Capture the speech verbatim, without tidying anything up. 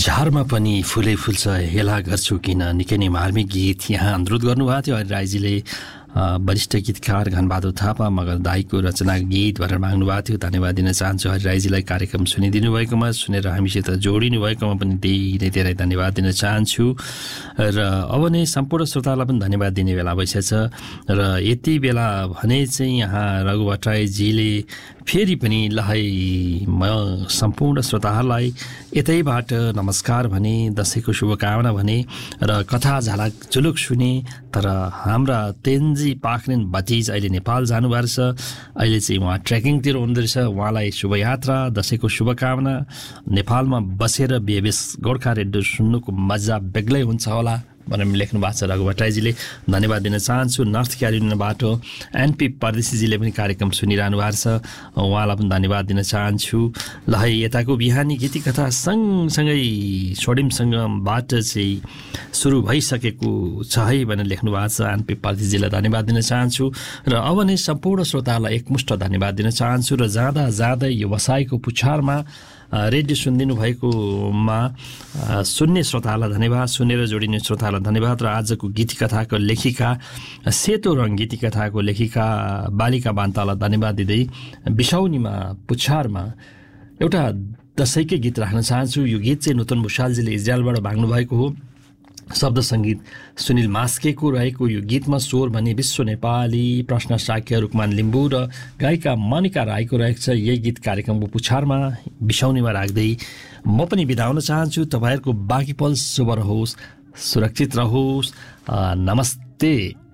झारमा पनि फुलै फुल्छ हेला गर्छु किन निकै नै मार्मिक गीत यहाँ अनुरोध गर्नुभएको थियो। हरि राईजीले वरिष्ठ गीतकार घनबहादुर थापा मगर दाईको रचना गीत भनेर माग्नु भएको थियो। धन्यवाद दिन चाहन्छु हरि राईजीलाई कार्यक्रम सुनिदिनु भएकोमा, सुनेर हामीसित जोडिनु भएकोमा पनि धेरै धेरै धन्यवाद दिन चाहन्छु। र अब नै सम्पूर्ण श्रोतालाई पनि धन्यवाद दिने बेला भइसकेछ र यति बेला भने चाहिँ यहाँ रघु भट्टराईजीले फेरि पनि ल है म सम्पूर्ण श्रोताहरूलाई यतैबाट नमस्कार भने, दसैँको शुभकामना भने र कथा झलक झुलुक सुने। तर हाम्रा तेन्जी पाखरिन भतिज अहिले नेपाल जानुभएको छ, अहिले चाहिँ उहाँ ट्रेकिङतिर हुँदो रहेछ। उहाँलाई शुभयात्रा, दसैँको शुभकामना। नेपालमा बसेर बेबेस गोर्खा रेडियो सुन्नुको मजा बेग्लै हुन्छ होला भनेर लेख्नु भएको छ रघु भट्टराईजीले, धन्यवाद दिन चाहन्छु। नर्थ क्यारोलिनाबाट एनपी परदेशीजीले पनि कार्यक्रम सुनिरहनु भएको छ, उहाँलाई पनि धन्यवाद दिन चाहन्छु। ल है यताको बिहानी गीती कथा सँगसँगै छोडिमसँगबाट चाहिँ सुरु भइसकेको छ है भनेर लेख्नु भएको छ एनपी परदेशीजीलाई धन्यवाद दिन चाहन्छु। र अब नै सम्पूर्ण श्रोताहरूलाई एकमुष्ट धन्यवाद दिन चाहन्छु। र जाँदा जाँदै यो वसाईको पुछारमा रेडियो सुनिदिनु भएकोमा सुन्ने श्रोताहरूलाई धन्यवाद, सुनेर जोडिने श्रोताहरूलाई धन्यवाद। र आजको गीती कथाको लेखिका सेतो रङ गीती कथाको लेखिका बालिका बान्तालाई धन्यवाद दिँदै बिसाउनीमा पुछारमा एउटा दसैँकै गीत राख्न चाहन्छु। यो गीत चाहिँ नूतन भुषालजीले इजरायलबाट भाग्नु भएको हो। शब्द सङ्गीत सुनिल मास्केको रहेको यो गीतमा स्वर भने विश्व नेपाली, प्रश्न साक्य रुकमान लिम्बू र गायिका मनिका राईको रहेको छ। यही गीत कार्यक्रमको पुछारमा बिसाउनीमा राख्दै म पनि बिदा हुन चाहन्छु। तपाईँहरूको बाँकी पल शुभ रहोस्, सुरक्षित रहोस्। नमस्ते।